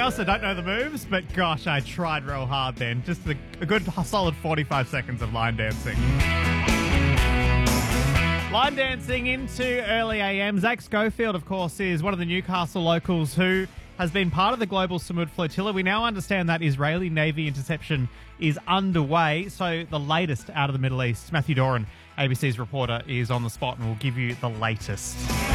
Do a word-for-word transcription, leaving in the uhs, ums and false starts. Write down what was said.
also don't know the moves, but gosh, I tried real hard then. Just a, a good solid forty-five seconds of line dancing. Line dancing into early A M. Zach Schofield, of course, is one of the Newcastle locals who has been part of the Global Samud Flotilla. We now understand that Israeli Navy interception is underway. So the latest out of the Middle East. Matthew Doran, A B C's reporter, is on the spot and will give you the latest.